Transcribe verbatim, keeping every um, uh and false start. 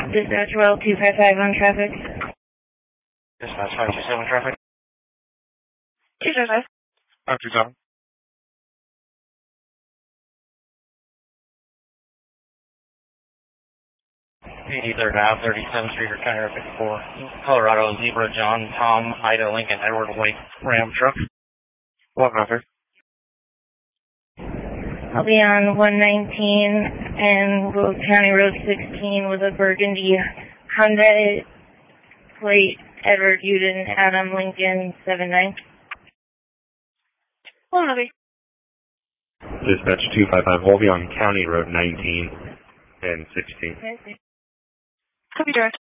Dispatch well two five five on traffic. Dispatch five two seven traffic. two five five. five two seven. eighty-third Ave, thirty-seventh Street, or County Road fifty-four. Colorado, Zebra, John, Tom, Ida, Lincoln, Edward, White, Ram truck. What number? I'll be on one nineteen and Road County Road sixteen with a burgundy Hyundai plate, Edward Uden, Adam Lincoln, seven nine. One Navy. Dispatch two five five, we'll be on County Road nineteen and sixteen. Okay. Copy direct.